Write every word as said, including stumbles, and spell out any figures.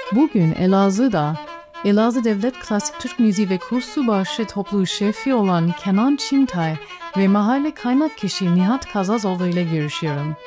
Bugün Elazığ'da Elazığ Devlet Klasik Türk Müziği ve Kursu Başı Topluluğu Şefi olan Kenan Çimtay ve mahalle kaynak kişi Nihat Kazazoğlu ile görüşüyorum.